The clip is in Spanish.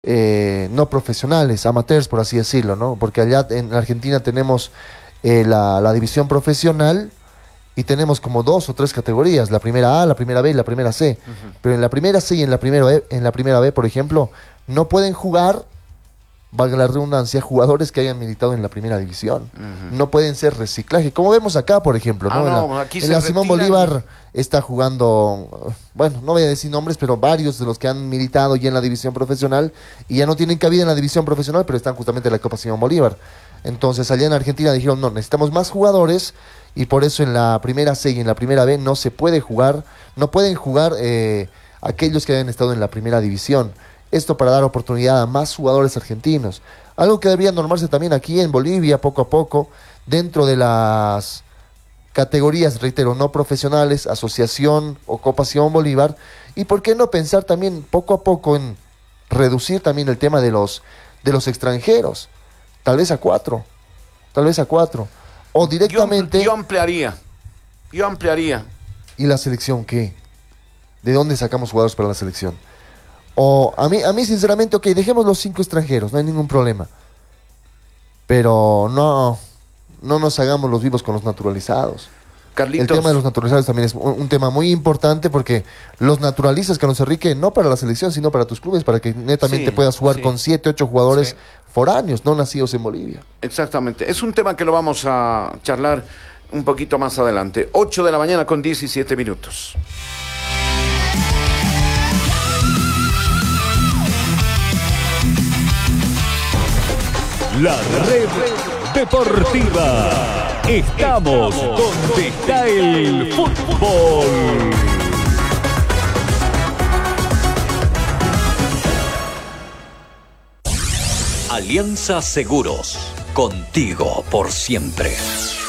no profesionales, amateurs, por así decirlo, ¿no? Porque allá en Argentina tenemos la división profesional y tenemos como dos o tres categorías, la primera A, la primera B y la primera C. Pero en la primera C y en la primera B, por ejemplo, no pueden jugar, valga la redundancia, jugadores que hayan militado en la primera división. No pueden ser reciclaje, como vemos acá, por ejemplo, ¿no? Aquí en se la Simón retiran. Bolívar está jugando, bueno, no voy a decir nombres, pero varios de los que han militado ya en la división profesional y ya no tienen cabida en la división profesional, pero están justamente en la Copa Simón Bolívar. Entonces, allá en Argentina dijeron, no, necesitamos más jugadores y por eso en la primera C y en la primera B no se puede jugar, no pueden jugar aquellos que hayan estado en la primera división. Esto para dar oportunidad a más jugadores argentinos. Algo que debería normarse también aquí en Bolivia, poco a poco, dentro de las categorías, reitero, no profesionales, asociación o Copa Simón Bolívar. Y por qué no pensar también poco a poco en reducir también el tema de los extranjeros. Tal vez a 4. O directamente... Yo ampliaría. ¿Y la selección qué? ¿De dónde sacamos jugadores para la selección? O a mí sinceramente, ok, dejemos los 5 extranjeros, no hay ningún problema. Pero no nos hagamos los vivos con los naturalizados. Carlitos. El tema de los naturalizados también es un tema muy importante porque los naturalizas, Carlos Enrique, no para la selección, sino para tus clubes, para que netamente puedas jugar con 7, 8 jugadores foráneos, no nacidos en Bolivia. Exactamente. Es un tema que lo vamos a charlar un poquito más adelante. 8 de la mañana con 17 minutos. La red deportiva. Estamos donde está el fútbol. Alianza Seguros. Contigo por siempre.